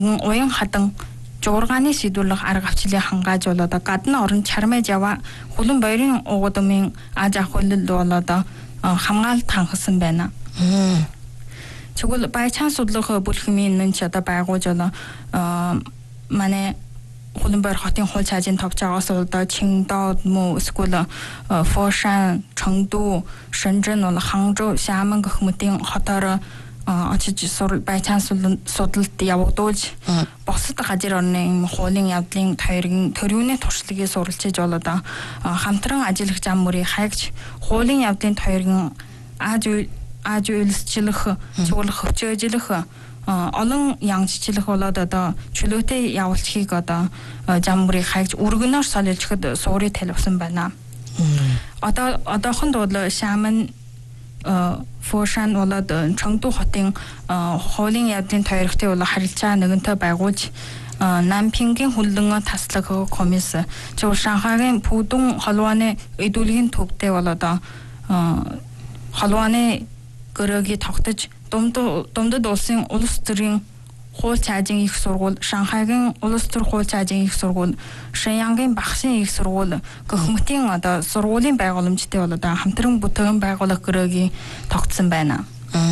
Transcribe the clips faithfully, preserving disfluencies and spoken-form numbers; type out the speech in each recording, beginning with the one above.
уян хадан жуургааны сэдвүүлэх арга авчлыг хангааж болоод гадна орон чармай жава хулан баярын угуудмын аж ахуйлд болоод хамгаалалт хангасан байна. Тэгвэл баячаан судлах бүлхмийн нэнч одоо байгуулж одоо манай хулан баяр хотын хууль цаажийн товчоогоос одоо Чиндоо мөн эсвэл Фошан, Чонгду, Шэнжэн бол Ханчжоу, Xiamen гэх мэтийн хотоор очиж баячаан судалт явагдуулж босод газар орны хуулийн явдлын тойргийн төрөвний туршлагыг суралцж болоод хамтран ажиллах зам мөрийг хайгч хуулийн явдлын тойргийн ааж ааж үйлчлэх чиглэл хөвчөөжлөх олон янзчлах болоод одоо чөлөөтэй явуулчихыг одоо зам мөрийг хайгч өргөнөөр солилжоход суурийг талбсан байна. Одоо одоохон бол Xiamen Фошан болоод Чонгду хотын хуулийн явдлын тойрогтой бол харилцаа нэгэнтэй байгуулж Нампингийн хүлэн таслах комисс зөв Шанхайгийн Пудун холбооны эдүүлгийн төвтэй болоод холбооны гөрөөгийг тогтож Думдад улсын улс төрийн хууль цаажийн их сургууль, Шанхайгийн улс төр хууль цаажийн их сургууль, Шэньянгийн багшийн их сургууль гэх мэтийн одоо сургуулийн байгууламжтай болоод хамтран бүтээн байгуулах гөрөөгийг тогтсон байна.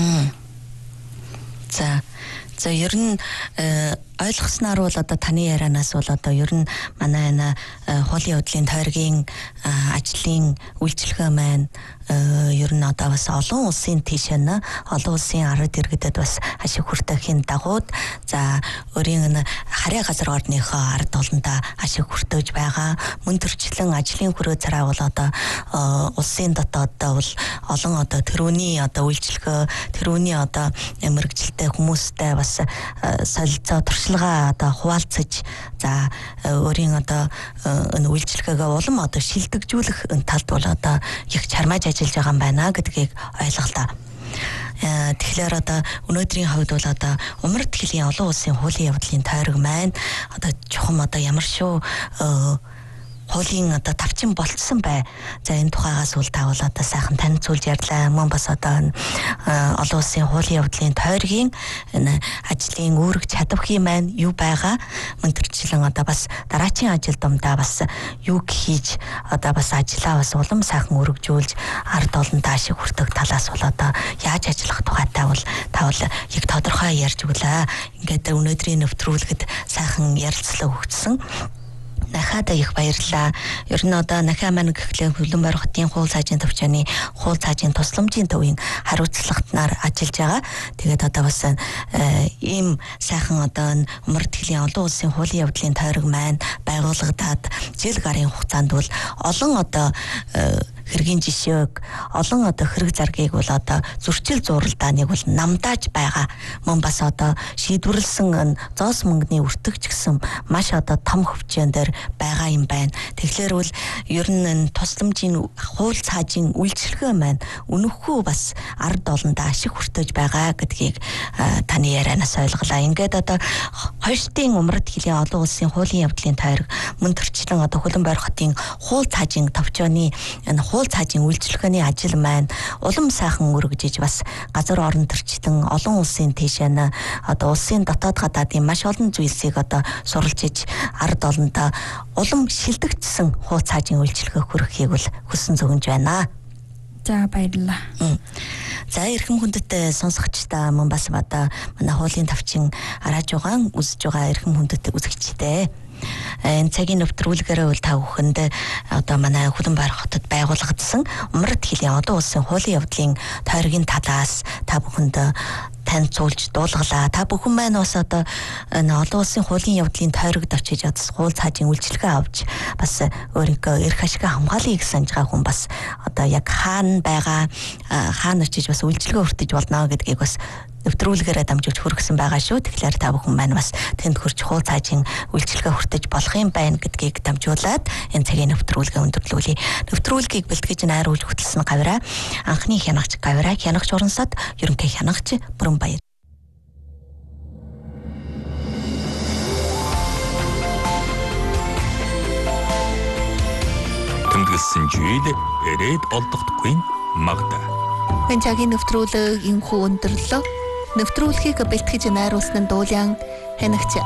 За за ер нь ойлгосноор бол одоо таны ярианаас бол одоо ер нь манай энэ хуулийн явдлын тойргийн ажлын үйлчлэгээ маань ер нь одоо бас олон улсын тийшээ олон улсын ард иргэдэд бас ашиг хүртэхийн дагууд за өөрийн энэ харьяа газар орныхоо ард олонда ашиг хүртэж байгаа мөн төрчлэн ажлын хүрээ цараа бол одоо улсын дотооддоо бол олон одоо тэрүүний одоо үйлчлэгээ тэрүүний одоо мэрэгчлээ хүмүүстэй бас солилцоо туршлагаа одоо хуваалцаж за өөрийн одоо энэ үйлчлэгээгээ улам одоо шилдэгжүүлэх талд бол одоо их чармааж ажиллаж байгаа юм байна гэдгийг ойлголоо. Тэгэхээр одоо өнөөдрийн хувьд бол одоо умард хилийн олон улсын хуулийн явдлын тойрог маань одоо чухам одоо ямар шүү хуулийн одоо тавчин болцсон бай. За энэ тухайгаас үл та бол одоо сайхан танилцуулж ярьлаа. Мөн бас одоо олон улсын хуулийн явдлын тойргийн энэ ажлын үүрэг чадвархын маань юу байгаа. Мөн төрчлэн одоо бас дараачийн ажил думдаа бас юу хийж одоо бас ажлаа бас улам сайхан өргөжүүлж ард олонтаа ашиг хүртэх талаас бол одоо яаж ажиллах тухайтай бол та бол яг тодорхой ярьж өглөө. Ингээд өнөөдрийн нэвтрүүлгэд сайхан ярилцлага өгсөн. Нахада их баярлалаа. Ер нь одоо нахаа маань гэхлээр хөлөн байр хотын хууль цаажийн төвчөөний хууль цаажийн тусламжийн төвийн хариуцлагатнаар ажиллаж байгаа. Тэгээд одоо бас ийм сайхан одоо умард хилийн олон улсын хуулийн явдлын тойрог маань байгуулагдаад жил гарын хугацаанд бол олон одоо хэргийн жишээг олон одоо хэрэг заргийг бол одоо зөрчил зуралдааныг бол намдааж байгаа. Мөн бас одоо шийдвэрлсэн зоос мөнгөний өртөгч гэсэн маш одоо том хөвчөн дээр байгаа юм байна. Тэгэхээр бол ер нь тусламжийн хууль цаажийн үйлчлэгээ маань өнөөхөө бас ард олондоо ашиг хүртэж байгаа гэдгийг таны ярианаас ойлголаа. Ингээд одоо хойштын умард хилийн олон улсын хуулийн явдлын тойрог мөн төрчлэн одоо хөлөн байр хотын хууль цаажийн товчооны энэ хууль цаажийн үйлчлэгээний ажил маань улам сайхан өргөжиж бас газар орон төрчлөн олон улсын тийшээ н одоо улсын дотоод гадаадын маш олон зүйлсийг одоо суралцж ард олондоо улам шилдэгдсэн хууль цаажийн үйлчлэгээ хүргэхийг бол хүсэн зөвнж байна. За баярлалаа. За эрхэм хүндэт сонсогчдаа мөн бас одоо манай хуулийн тавчин арааж байгаа үзэж байгаа эрхэм хүндэт үзэгчтэй энэ цагийн нэвтрүүлгээрээ бол та бүхэнд одоо манай хөлөн байр хотод байгуулагдсан умард хилийн олон улсын хуулийн явдлын тойргийн талаас та бүхэнд танилцуулж дуулгалаа. Та бүхэн маань бас одоо энэ олон улсын хуулийн явдлын тойрогт очиж одоо хууль цаажийн үйлчлэгээ авч бас өөрийнхөө эрх ашигаа хамгаалъя гэж санаж байгаа хүн бас одоо яг хаана байгаа хаана очиж бас үйлчлэгээ хүртэж болно гэдгийг бас нэвтрүүлгээрээ дамжуулж хүргэсэн байгаа шүү. Тэгэхээр та бүхэн маань бас тэнд хурж хууль цаажийн үйлчлэгээ хүртэж болох юм байна гэдгийг дамжуулаад энэ цагийн нэвтрүүлгээ өндөрлүүлье. Нэвтрүүлгийг бэлтгэж найруулж хөтлсөн гавраа анхны хянагч гавраа хянагч урансад ерөнхий хянагч бүрэн баяр. Тэмдэглэсэн жийл эрээд олдохдохгүй магада. Энэ цагийн нэвтрүүлэг энхүү өндөрлөө. Нэвтрүүлгийг бэлтгэж найруулсан нь дуулан хянагч